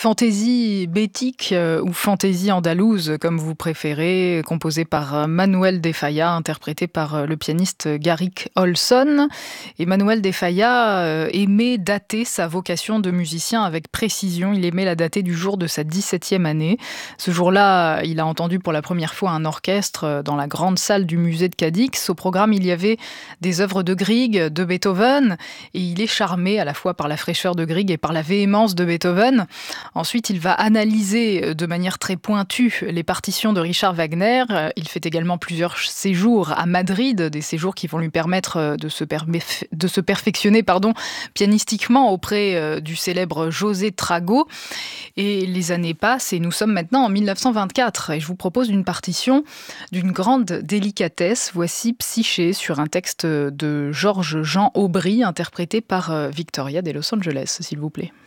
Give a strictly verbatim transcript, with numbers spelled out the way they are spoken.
fantaisie bétique euh, ou fantaisie andalouse, comme vous préférez, composée par euh, Manuel de Falla, interprétée par euh, le pianiste Garrick Olson. Et Manuel de Falla euh, aimait dater sa vocation de musicien avec précision. Il aimait la dater du jour de sa dix-septième année. Ce jour-là, il a entendu pour la première fois un orchestre dans la grande salle du musée de Cadix. Au programme, il y avait des œuvres de Grieg, de Beethoven, et il est charmé à la fois par la fraîcheur de Grieg et par la véhémence de Beethoven. Ensuite, il va analyser de manière très pointue les partitions de Richard Wagner. Il fait également plusieurs séjours à Madrid, des séjours qui vont lui permettre de se, perme- de se perfectionner pardon, pianistiquement auprès du célèbre José Trago. Et les années passent et nous sommes maintenant en mille neuf cent vingt-quatre. Et je vous propose une partition d'une grande délicatesse. Voici Psyché sur un texte de Georges Jean Aubry, interprété par Victoria de Los Angeles, s'il vous plaît.